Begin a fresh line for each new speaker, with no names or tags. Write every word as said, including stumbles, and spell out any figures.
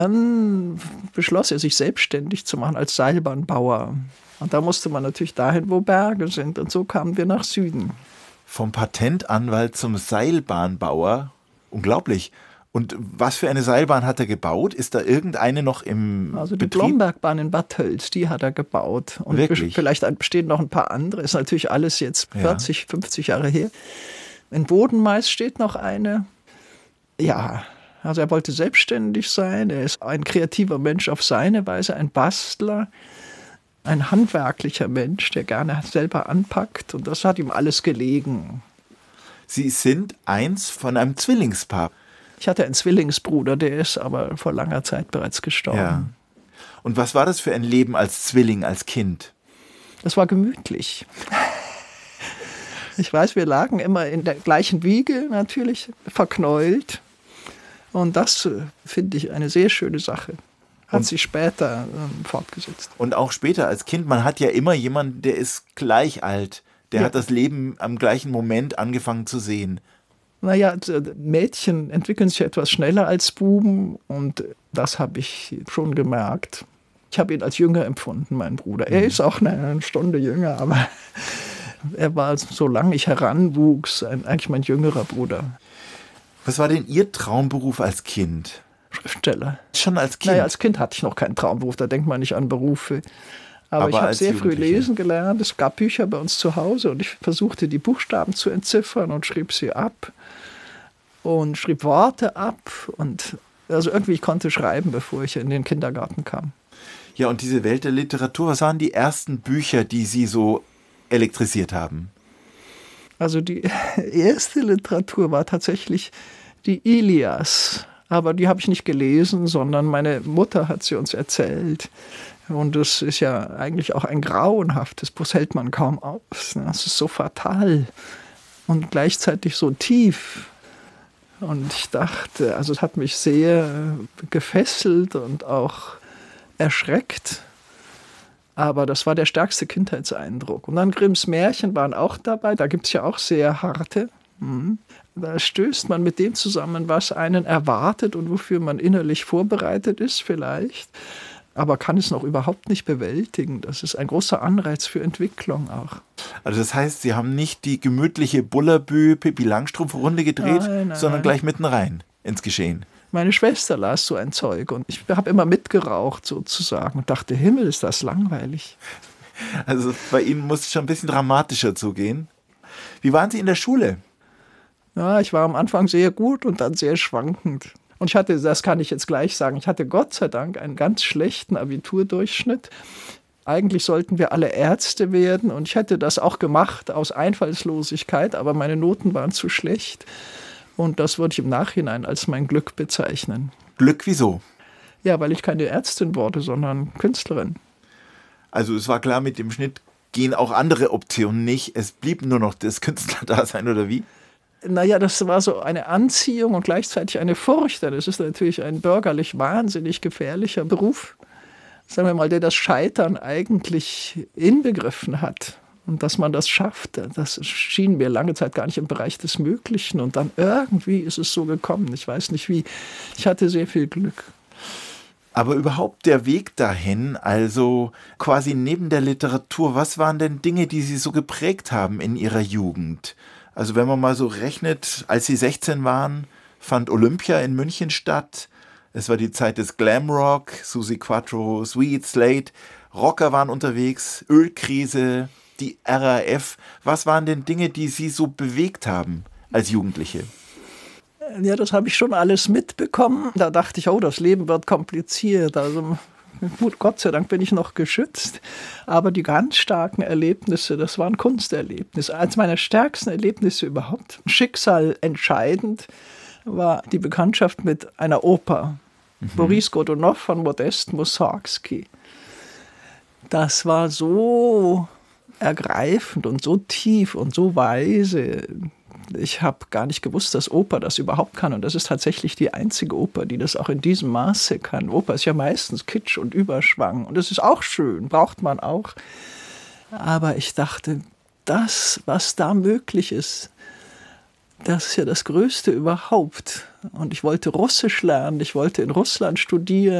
Dann beschloss er, sich selbstständig zu machen als Seilbahnbauer. Und da musste man natürlich dahin, wo Berge sind. Und so kamen wir nach Süden.
Vom Patentanwalt zum Seilbahnbauer. Unglaublich. Und was für eine Seilbahn hat er gebaut? Ist da irgendeine noch im
Also die
Betrieb?
Blombergbahn in Bad Tölz, die hat er gebaut. Und
Wirklich?
Vielleicht bestehen noch ein paar andere. Ist natürlich alles jetzt
Ja.
vierzig, fünfzig Jahre her. In Bodenmais steht noch eine. Ja, also er wollte selbstständig sein. Er ist ein kreativer Mensch auf seine Weise, ein Bastler, ein handwerklicher Mensch, der gerne selber anpackt. Und das hat ihm alles gelegen.
Sie sind eins von einem Zwillingspaar.
Ich hatte einen Zwillingsbruder, der ist aber vor langer Zeit bereits gestorben.
Ja. Und was war das für ein Leben als Zwilling, als Kind?
Das war gemütlich. Ich weiß, wir lagen immer in der gleichen Wiege, natürlich verknäult. Und das äh, finde ich eine sehr schöne Sache. Hat
Und-
sich später äh, fortgesetzt.
Und auch später als Kind, man hat ja immer jemanden, der ist gleich alt. Der
Ja.
hat das Leben am gleichen Moment angefangen zu sehen.
Naja, Mädchen entwickeln sich etwas schneller als Buben und das habe ich schon gemerkt. Ich habe ihn als jünger empfunden, mein Bruder. Er ist auch eine Stunde jünger, aber er war, solange ich heranwuchs, ein, eigentlich mein jüngerer Bruder.
Was war denn Ihr Traumberuf als Kind?
Schriftsteller.
Schon als Kind?
Naja, als Kind hatte ich noch keinen Traumberuf, da denkt man nicht an Berufe. Aber,
Aber
ich habe
als
sehr früh
Jugendliche?
lesen gelernt. Es gab Bücher bei uns zu Hause und ich versuchte, die Buchstaben zu entziffern und schrieb sie ab und schrieb Worte ab. Und also irgendwie, ich konnte schreiben, bevor ich in den Kindergarten kam.
Ja, und diese Welt der Literatur, was waren die ersten Bücher, die Sie so elektrisiert haben?
Also die erste Literatur war tatsächlich die Ilias. Aber die habe ich nicht gelesen, sondern meine Mutter hat sie uns erzählt. Und das ist ja eigentlich auch ein grauenhaftes Buch, das hält man kaum aus. Das ist so fatal und gleichzeitig so tief. Und ich dachte, also es hat mich sehr gefesselt und auch erschreckt. Aber das war der stärkste Kindheitseindruck. Und dann Grimms Märchen waren auch dabei. Da gibt es ja auch sehr harte. Hm. Da stößt man mit dem zusammen, was einen erwartet und wofür man innerlich vorbereitet ist vielleicht. Aber kann es noch überhaupt nicht bewältigen. Das ist ein großer Anreiz für Entwicklung auch.
Also das heißt, Sie haben nicht die gemütliche Bullabü Pippi Langstrumpf-Runde gedreht,
Nein, nein,
sondern
nein.
gleich mitten rein ins Geschehen.
Meine Schwester las so ein Zeug und ich habe immer mitgeraucht sozusagen und dachte, Himmel, ist das langweilig.
Also bei Ihnen muss es schon ein bisschen dramatischer zugehen. Wie waren Sie in der Schule?
Ja, ich war am Anfang sehr gut und dann sehr schwankend. Und ich hatte, das kann ich jetzt gleich sagen, ich hatte Gott sei Dank einen ganz schlechten Abiturdurchschnitt. Eigentlich sollten wir alle Ärzte werden und ich hätte das auch gemacht aus Einfallslosigkeit, aber meine Noten waren zu schlecht. Und das würde ich im Nachhinein als mein Glück bezeichnen.
Glück, wieso?
Ja, weil ich keine Ärztin wurde, sondern Künstlerin.
Also es war klar, mit dem Schnitt gehen auch andere Optionen nicht. Es blieb nur noch das Künstlerdasein, oder wie?
Naja, das war so eine Anziehung und gleichzeitig eine Furcht. Das ist natürlich ein bürgerlich wahnsinnig gefährlicher Beruf, sagen wir mal, der das Scheitern eigentlich inbegriffen hat. Und dass man das schafft, das schien mir lange Zeit gar nicht im Bereich des Möglichen. Und dann irgendwie ist es so gekommen. Ich weiß nicht wie. Ich hatte sehr viel Glück.
Aber überhaupt der Weg dahin, also quasi neben der Literatur, was waren denn Dinge, die Sie so geprägt haben in Ihrer Jugend? Also wenn man mal so rechnet, als Sie sechzehn waren, fand Olympia in München statt. Es war die Zeit des Glamrock, Suzi Quattro, Sweet Slate, Rocker waren unterwegs, Ölkrise, die R A F. Was waren denn Dinge, die Sie so bewegt haben als Jugendliche?
Ja, das habe ich schon alles mitbekommen. Da dachte ich, oh, das Leben wird kompliziert. Also gut, Gott sei Dank bin ich noch geschützt. Aber die ganz starken Erlebnisse, das waren Kunsterlebnisse. Eines meiner stärksten Erlebnisse überhaupt, Schicksal entscheidend, war die Bekanntschaft mit einer Oper. Mhm. Boris Godunov von Modest Mussorgsky. Das war so ergreifend und so tief und so weise. Ich habe gar nicht gewusst, dass Oper das überhaupt kann. Und das ist tatsächlich die einzige Oper, die das auch in diesem Maße kann. Oper ist ja meistens Kitsch und Überschwang. Und das ist auch schön, braucht man auch. Aber ich dachte, das, was da möglich ist, das ist ja das Größte überhaupt. Und ich wollte Russisch lernen, ich wollte in Russland studieren.